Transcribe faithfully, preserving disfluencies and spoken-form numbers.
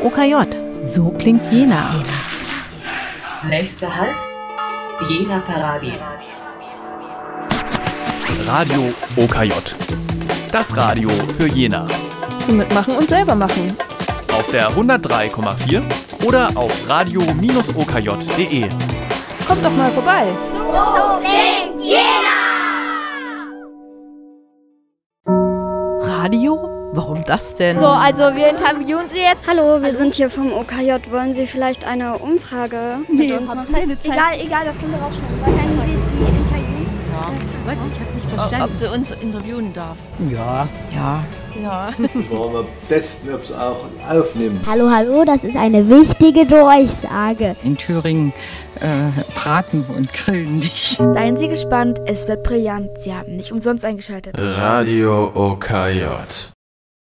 O K J. So klingt Jena. Nächster Halt, Jena Paradies. Radio O K J. Das Radio für Jena. Zum Mitmachen und selber machen. Auf der hundertdrei Komma vier oder auf radio Bindestrich o k j punkt d e. Kommt doch mal vorbei. So klingt Jena! Radio? Warum das denn? So, also wir interviewen Sie jetzt. Hallo, wir sind hier vom O K J. Wollen Sie vielleicht eine Umfrage nee, mit uns machen? Keine Zeit. Egal, egal, das können wir rausschneiden. Können wir Sie interviewen? Ja. Was? Ich hab nicht verstanden. Ob sie uns interviewen darf? Ja. Ja. Ja. Wollen wir testen, ob es auch aufnimmt. Hallo, hallo, das ist eine wichtige Durchsage. In Thüringen äh, braten und grillen nicht. Seien Sie gespannt, es wird brillant. Sie haben nicht umsonst eingeschaltet. Radio O K J.